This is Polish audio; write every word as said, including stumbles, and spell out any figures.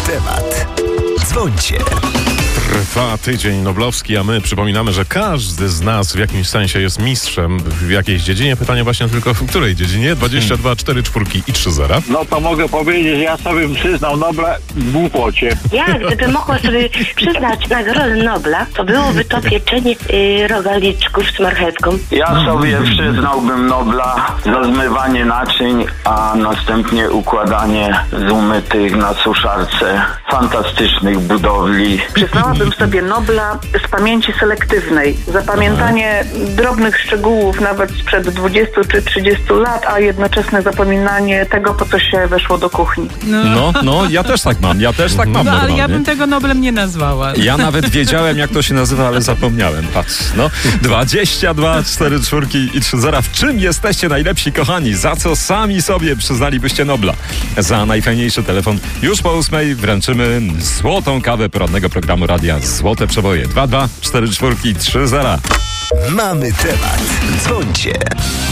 temat. Dzwońcie. Trwa tydzień noblowski, a my przypominamy, że każdy z nas w jakimś sensie jest mistrzem w jakiejś dziedzinie. Pytanie właśnie tylko w której dziedzinie? dwadzieścia dwa, cztery czwórki i trzy zera. No to mogę powiedzieć, że ja sobie bym przyznał Nobla w głupocie. Ja, gdybym mogła sobie przyznać Nagrodę Nobla, to byłoby to pieczenie y, rogaliczków z marchewką. Ja sobie przyznałbym Nobla za zmywanie naczyń, a następnie układanie z umytych na suszarce fantastycznych budowli. Przyznałabym sobie Nobla z pamięci selektywnej. Zapamiętanie drobnych szczegółów nawet sprzed dwudziestu czy trzydziestu lat, a jednoczesne zapominanie tego, po co się weszło do kuchni. No, no, ja też tak mam, ja też tak mam No, ale normalnie. ja bym tego Noblem nie nazwała. Ja nawet wiedziałem, jak to się nazywa, ale zapomniałem. Patrz, no. dwadzieścia dwa, cztery czwórki i trzy zera. W czym jesteście najlepsi, kochani? Za co sami sobie przyznalibyście Nobla? Za najfajniejszy telefon już po ósmej wręczymy złotą kawę porannego programu radia Złote Przeboje. dwa dwa, cztery czwórki, trzy zera. Mamy temat. Dzwońcie.